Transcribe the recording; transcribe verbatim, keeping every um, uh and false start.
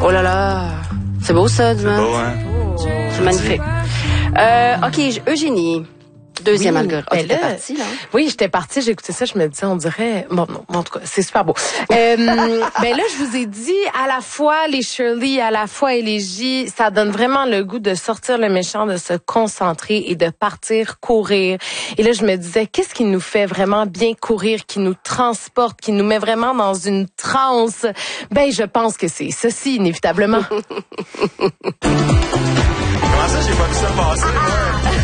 Oh là là. C'est beau, ça, du C'est beau, hein? C'est magnifique. Euh, OK, Eugénie. Deuxième Oui, algorithme. ben Oh, t'étais là, partie, là? Oui, j'étais partie, j'ai écouté ça, je me disais, on dirait... Bon, non, en tout cas, c'est super beau. Euh, ben là, je vous ai dit, à la fois les Shirley, à la fois Élégie, ça donne vraiment le goût de sortir le méchant, de se concentrer et de partir courir. Et là, je me disais, qu'est-ce qui nous fait vraiment bien courir, qui nous transporte, qui nous met vraiment dans une transe? Ben, je pense que c'est ceci, inévitablement. Comment ça, j'ai pas vu ça passer, moi?